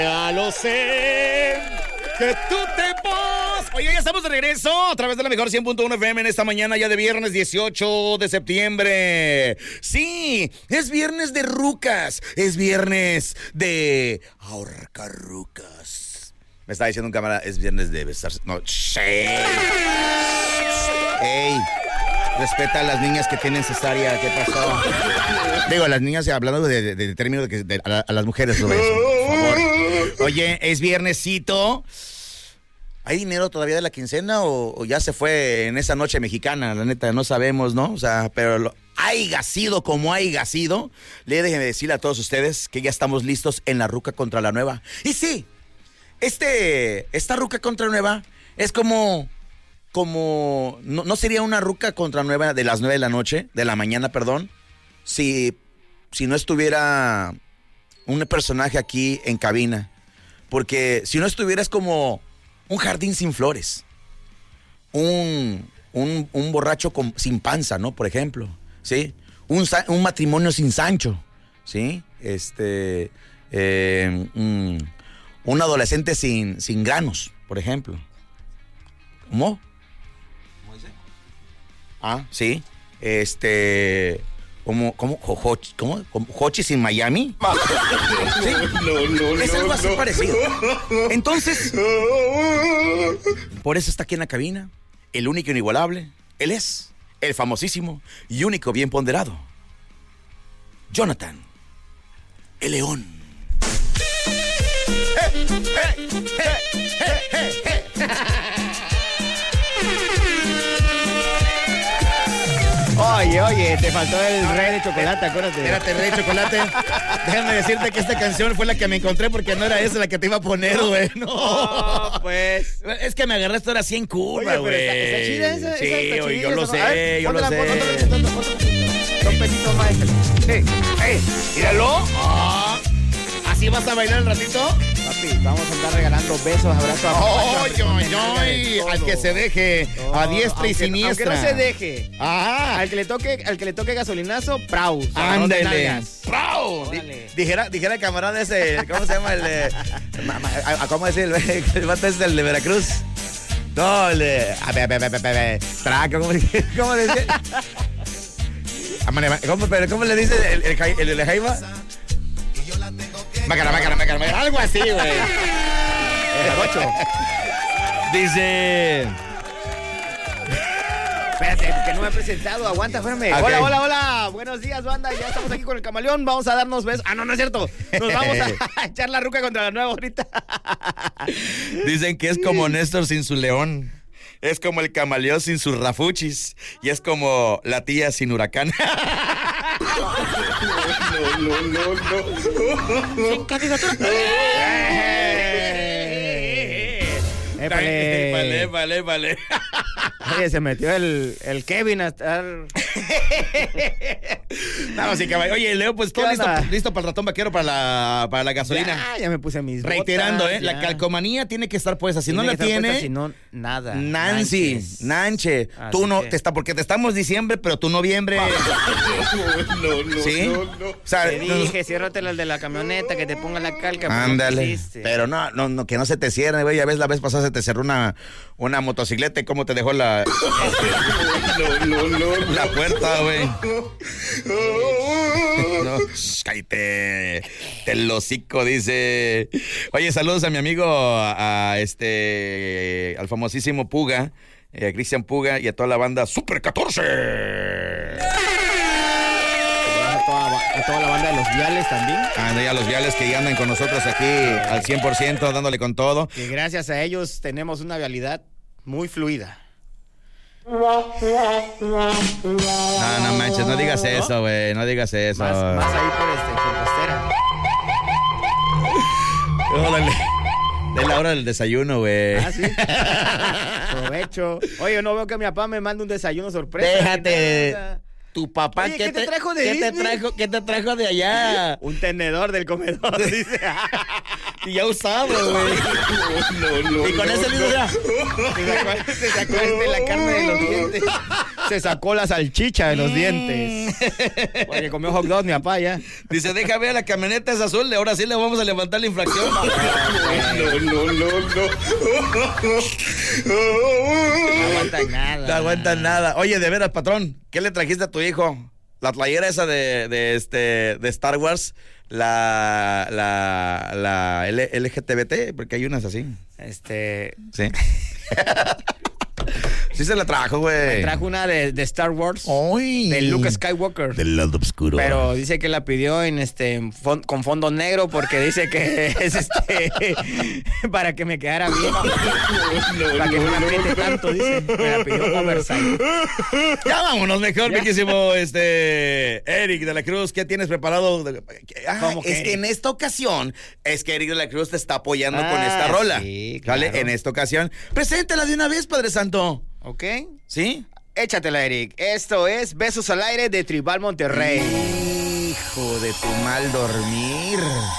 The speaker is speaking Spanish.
Ya lo sé, que tú te vas. Oye, ya estamos de regreso a través de la mejor 100.1 FM en esta mañana ya de viernes 18 de septiembre. Sí, es viernes de rucas, es viernes de ahorcar rucas. Me estaba diciendo un cámara, es viernes de besarse. No, ¡Ey! Respeta a las niñas que tienen cesárea. ¿Qué pasó? Digo, a las niñas, hablando de términos a las mujeres, por favor. Oye, es viernesito. ¿Hay dinero todavía de la quincena o ya se fue en esa noche mexicana? La neta, no sabemos, ¿no? O sea, pero haya sido como haya sido. Déjenme decirle a todos ustedes que ya estamos listos en la ruca contra la nueva. Y sí, esta ruca contra nueva es como no sería una ruca contra nueva de las 9 de la mañana, si no estuviera un personaje aquí en cabina. Porque si no estuviera es como un jardín sin flores. Un borracho sin panza, ¿no? Por ejemplo, ¿sí? Un matrimonio sin Sancho, ¿sí? Un adolescente sin granos, por ejemplo. ¿Cómo? Ah, sí. ¿Cómo? ¿Hochis en Miami? ¿Sí? No. Es algo así parecido. Entonces, por eso está aquí en la cabina, el único inigualable. Él es el famosísimo y único bien ponderado Jonathan, el León. Oye, te faltó el rey de chocolate, acuérdate. Espérate, rey de chocolate. Déjame decirte que esta canción fue la que me encontré porque no era esa la que te iba a poner, güey. No, pues. Es que me agarraste ahora así en curva, güey. Está chida esa. Sí, está chida, yo lo sé, yo lo sé. Dos pesitos más. Míralo. ¿Así vas a bailar un ratito? Papi, vamos a andar regalando besos, abrazos. Al que se deje, a diestra y siniestra. Aunque no se deje. Ajá. Al que le toque gasolinazo, prau. Ándale. ¡Prau! Dijera el camarada ese, ¿cómo se llama? ¿Cómo decir? El vato ese, el de Veracruz. No, el de... ¿Cómo le dice? ¿Cómo le dice el de Jaima? Mácara. Algo así, güey. Dice... Espérate, que no me he presentado. Aguanta, espérame. Okay. Hola. Buenos días, banda. Ya estamos aquí con el camaleón. Vamos a darnos besos. Ah, no es cierto. Nos vamos a echar la ruca contra la nueva ahorita. Dicen que es como Néstor sin su león. Es como el camaleón sin sus rafuchis. Y es como la tía sin huracán. No. Sin candidatura. Vale. Oye, se metió el Kevin a estar... No, sí, caballo. Oye, Leo, pues todo listo para el ratón vaquero, para la gasolina. Ya me puse mis botas. Reiterando, la calcomanía tiene que estar puesta. Si no la tiene... Si no, nada. Nanche. Tú no, porque te estamos diciembre, pero tú noviembre. No. ¿Sí? No. O sea, te dije, ciérrate el de la camioneta, que te ponga la calca. Ándale. Pero no, que no se te cierre, güey. Ya ves, la vez pasada se te cerró una motocicleta y cómo te dejó la puerta, güey. No, cállate. El hocico, dice. Oye, saludos a mi amigo, al famosísimo Puga, Cristian Puga, y a toda la banda Super 14. A toda la banda de los Viales también. Y a los Viales que ya andan con nosotros aquí al 100%, dándole con todo. Que gracias a ellos tenemos una vialidad muy fluida. No manches, no digas eso, güey, no digas eso. Más ahí por Costera. Órale. Es la hora del desayuno, güey. Ah, sí. Provecho. Oye, no veo que mi papá me mande un desayuno sorpresa. Déjate. Tu papá, oye, ¿qué te trajo de Disney? ¿Qué te trajo de allá? Un tenedor del comedor, dice. Y ya usado, güey. No. Y con ese mismo ya. Se sacó la carne de los dientes. Se sacó la salchicha de los dientes. Porque comió hot dog mi papá ya. Dice, deja ver, la camioneta es azul, ahora sí le vamos a levantar la infracción. No aguantan nada. No aguantan nada. Oye, de veras, patrón, ¿qué le trajiste a tu hijo? La playera esa de Star Wars, la LGTBT, porque hay unas así. Sí. Sí se la trajo, güey. Me trajo una de Star Wars. ¡Ay! De Luke Skywalker. Del lado oscuro. Pero dice que la pidió en con fondo negro porque dice que es para que me quedara bien. Para que no me apriete tanto, dice. Me la pidió oversize. Ya vámonos mejor, miquísimo Eric de la Cruz. ¿Qué tienes preparado? Es que en esta ocasión, es que Eric de la Cruz te está apoyando con esta rola. Sí, claro. ¿Vale? En esta ocasión. Preséntala de una vez, Padre Santo. ¿Ok? ¿Sí? Échatela, Eric. Esto es Besos al Aire de Tribal Monterrey. Hijo de tu mal dormir.